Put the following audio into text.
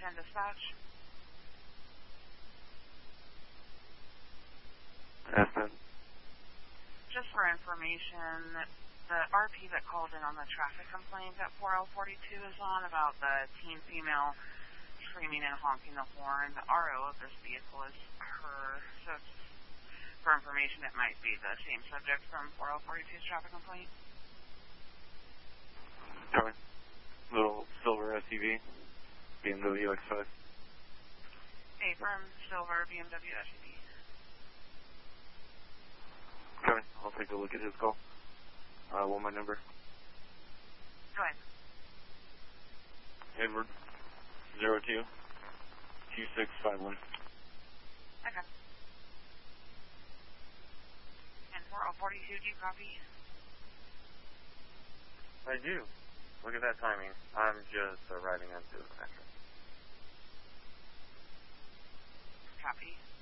10 dispatch. Aspen. Just for information, the RP that called in on the traffic complaint that 4L42 is on about the teen female screaming and honking the horn, the RO of this vehicle is her. So it's, for information, it might be the same subject from 4L42's traffic complaint. Coming. Little silver SUV, BMW X5. Affirm, silver, BMW SUV. Coming. I'll take a look at his call. What my number? Go ahead. Edward, 02-2651. Okay. And 4L42, do you copy? I do. Look at that timing. I'm just arriving onto the metro. Copy.